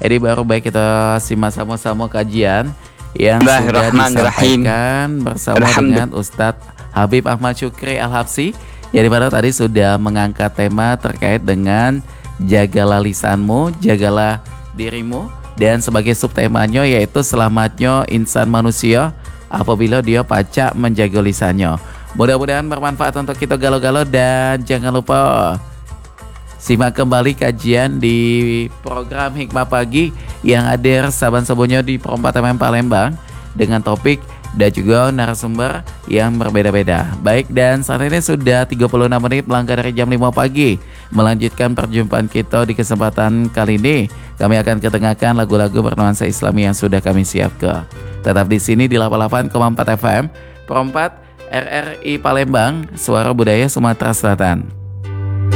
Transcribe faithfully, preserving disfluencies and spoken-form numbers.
Ini baru baik kita simak sama-sama kajian yang sudah disampaikan bersama dengan Ustadz Habib Ahmad Syukri Al-Habsyi, yang dimana tadi sudah mengangkat tema terkait dengan jagalah lisanmu, jagalah dirimu, dan sebagai subtemanya yaitu selamatnya insan manusia apabila dia pacak menjaga lisannya. Mudah-mudahan bermanfaat untuk kita galau-galau, dan jangan lupa simak kembali kajian di program Hikmah Pagi yang hadir saban-sabunnya di Perempat M M Palembang dengan topik dan juga narasumber yang berbeda-beda. Baik, dan saat ini sudah tiga puluh enam menit melangkah dari jam lima pagi. Melanjutkan perjumpaan kita di kesempatan kali ini, kami akan ketengahkan lagu-lagu bernuansa Islami yang sudah kami siapkan. Tetap di sini di delapan puluh delapan koma empat F M Perempat R R I Palembang, Suara Budaya Sumatera Selatan.